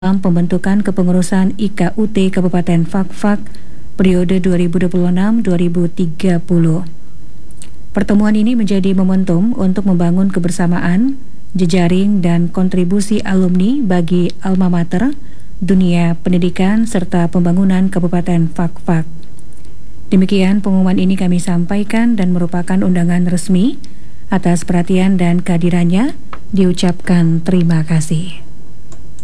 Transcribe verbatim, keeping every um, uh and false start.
dalam pembentukan kepengurusan I K U T Kabupaten Fakfak periode dua ribu dua puluh enam sampai dua ribu tiga puluh. Pertemuan ini menjadi momentum untuk membangun kebersamaan, jejaring dan kontribusi alumni bagi alma mater, dunia pendidikan serta pembangunan Kabupaten Fakfak. Demikian pengumuman ini kami sampaikan dan merupakan undangan resmi. Atas perhatian dan kehadirannya diucapkan terima kasih.